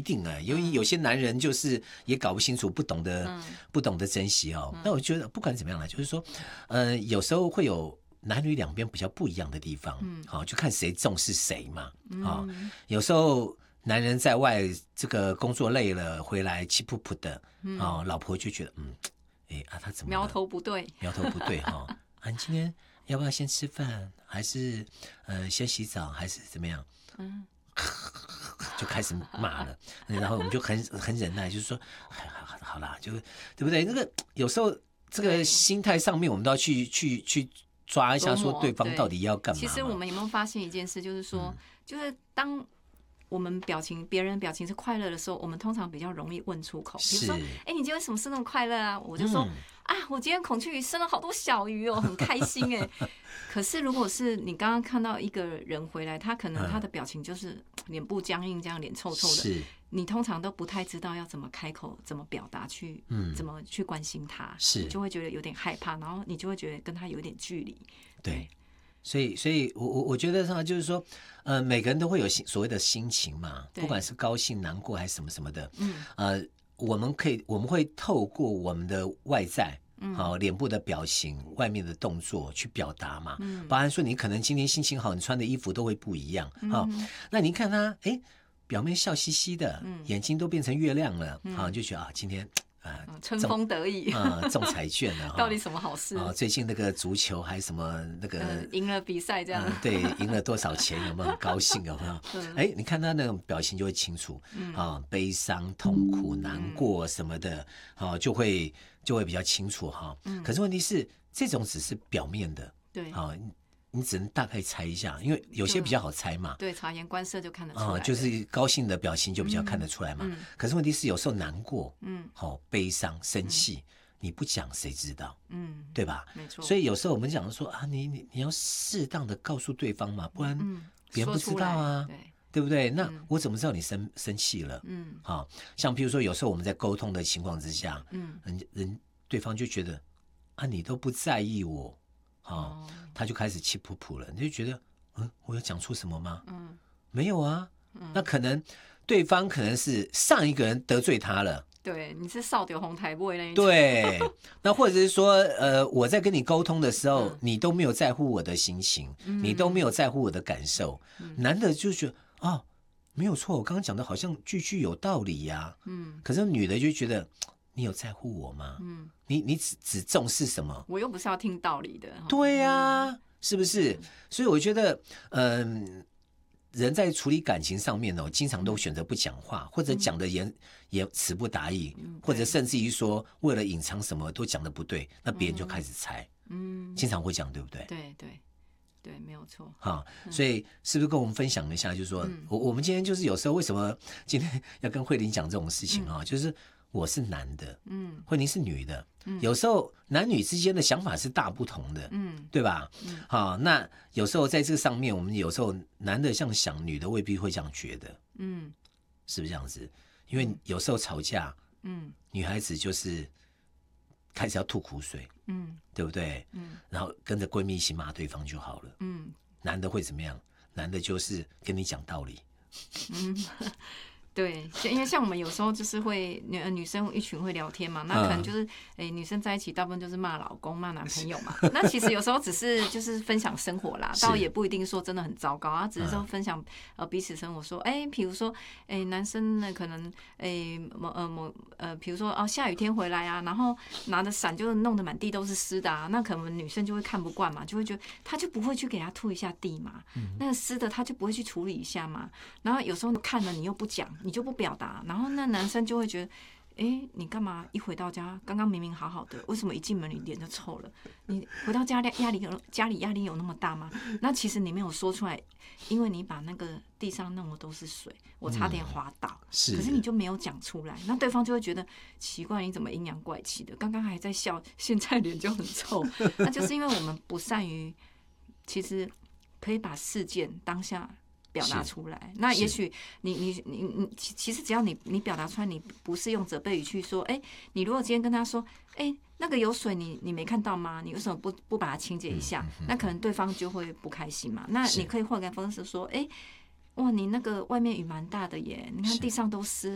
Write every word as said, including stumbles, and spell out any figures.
定哎、欸，因为有些男人就是也搞不清楚，不懂得、嗯、不懂得珍惜哦。那、嗯、我觉得不管怎么样啦，就是说，呃，有时候会有男女两边比较不一样的地方，嗯，好、哦，就看谁重视谁嘛，啊、哦嗯，有时候男人在外这个工作累了回来气噗噗的，嗯、哦，老婆就觉得嗯，哎啊，他怎么了苗头不对， 苗头不对哈、哦，啊，你今天要不要先吃饭，还是呃先洗澡，还是怎么样？嗯。就开始骂了，然后我们就很很忍耐，就是说，好好啦，就对不对？那个有时候这个心态上面，我们都要去去去抓一下，说对方到底要干嘛。 其实我们有没有发现一件事，就是说，嗯、就是当我们表情别人表情是快乐的时候，我们通常比较容易问出口。比如说，哎，你今天为什么是那么快乐啊？我就说。嗯啊！我今天孔雀鱼生了好多小鱼哦，很开心哎。可是如果是你刚刚看到一个人回来，他可能他的表情就是脸部僵硬，这样脸臭臭的，你通常都不太知道要怎么开口、怎么表达去，嗯，怎么去关心他，是你就会觉得有点害怕，然后你就会觉得跟他有点距离。 对，所以，所以我我我觉得上就是说，呃，每个人都会有所谓的心情嘛，不管是高兴、难过还是什么什么的，嗯，呃。我们可以，我们会透过我们的外在，嗯，好、哦，脸部的表情、外面的动作去表达嘛。嗯，包含说你可能今天心情好，你穿的衣服都会不一样。好、嗯哦，那你看他，哎，表面笑嘻嘻的，嗯、眼睛都变成月亮了，嗯、啊，就觉得啊，今天。 呃、春风得意啊、呃，中彩券了， 到底什么好事啊？最近那个足球还什么那个赢、呃、了比赛这样、呃， 对，赢了多少钱？有没有很高兴？有没有？哎、嗯，你看他那种表情就会清楚，嗯、啊，悲伤、痛苦、难过什么的，啊，就会就会比较清楚哈。嗯、可是问题是，这种只是表面的， 对， 啊。你只能大概猜一下，因为有些比较好猜嘛。 对，察言观色就看得出来。 啊、呃，就是高兴的表情就比较看得出来嘛。嗯嗯、可是问题是，有时候难过，嗯，好、哦，悲伤、生气，嗯、你不讲谁知道？嗯，对吧？ 没错。 所以有时候我们讲说啊，你你你要适当的告诉对方嘛，不然别人不知道啊， 对对不对？那我怎么知道你生生气了？嗯，好、哦，像比如说有时候我们在沟通的情况之下，嗯，人人对方就觉得啊，你都不在意我。哦，他就开始气噗噗了，你就觉得，嗯，我有讲出什么吗？嗯，没有啊。嗯、那可能对方可能是上一个人得罪他了。 对，你是扫丢红台位那一种。 对，那或者是说，呃，我在跟你沟通的时候，嗯、你都没有在乎我的心情，嗯、你都没有在乎我的感受。嗯、男的就觉得，哦，没有错，我刚刚讲的好像句句有道理呀、啊。嗯，可是女的就觉得。你有在乎我吗？嗯，你你只只重视什么？ 我又不是要听道理的。 对呀、啊，嗯、是不是？所以我觉得，嗯、呃，人在处理感情上面哦，经常都选择不讲话，或者讲的言也词不达意，嗯、或者甚至于说为了隐藏什么都讲的不对，那别人就开始猜。嗯，经常会讲，对不对？ 对对对，没有错。 好，所以是不是跟我们分享一下？就是说，嗯、我我们今天就是有时候为什么今天要跟慧玲讲这种事情啊？嗯、就是。我是男的，嗯，慧玲是女的，嗯，有时候男女之间的想法是大不同的，嗯，对吧？嗯，好，那有时候在这个上面，我们有时候男的这样想，女的未必会这样觉得，嗯，是不是这样子？因为有时候吵架，嗯，女孩子就是开始要吐苦水，嗯，对不对？嗯，然后跟着闺蜜一起骂对方就好了，嗯，男的会怎么样？男的就是跟你讲道理， 嗯。对，因为像我们有时候就是会女女生一群会聊天嘛，那可能就是诶、嗯欸、女生在一起大部分就是骂老公骂男朋友嘛，那其实有时候只是就是分享生活啦，倒也不一定说真的很糟糕啊，只是说分享呃彼此生活说，哎、欸，比如说哎、欸、男生呢可能哎某、欸、呃某呃比如说哦下雨天回来啊，然后拿着伞就弄得满地都是湿的啊，那可能女生就会看不惯嘛，就会觉得他就不会去给他吐一下地嘛，嗯、那个湿的他就不会去处理一下嘛，然后有时候看了你又不讲。你就不表达，然后那男生就会觉得，哎，你干嘛一回到家，刚刚明明好好的，为什么一进门你脸就臭了？你回到家压力有家里压力有那么大吗？那其实你没有说出来，因为你把那个地上弄的都是水，我差点滑倒，嗯、是可是你就没有讲出来，那对方就会觉得奇怪，你怎么阴阳怪气的？刚刚还在笑，现在脸就很臭，那就是因为我们不善于，其实可以把事件当下。表达出来，那也许你你你你，其实只要你你表达出来，你不是用责备语去说，哎、欸，你如果今天跟他说，哎、欸，那个有水你，你你没看到吗？你为什么不不把它清洁一下？嗯嗯嗯、那可能对方就会不开心嘛。那你可以换个方式说，哎、欸，哇，你那个外面雨蛮大的耶，你看地上都湿。